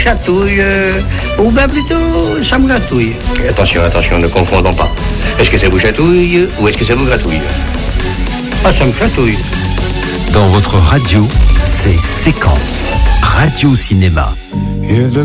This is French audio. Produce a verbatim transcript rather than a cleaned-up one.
Chatouille, euh, ou bien plutôt ça me gratouille. Attention, attention, ne confondons pas. Est-ce que ça vous chatouille ou est-ce que ça vous gratouille? Ah, ça me chatouille. Dans votre radio, c'est Séquence Radio Cinéma.